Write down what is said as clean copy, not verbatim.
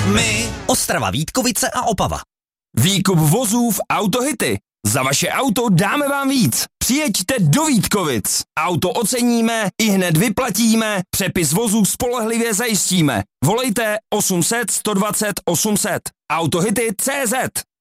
My. Ostrava, Vítkovice a Opava. Výkup vozů v Autohity. Za vaše auto dáme vám víc. Přijeďte do Vítkovic. Auto oceníme, ihned vyplatíme, přepis vozů spolehlivě zajistíme. Volejte 800 120 800. Autohity.cz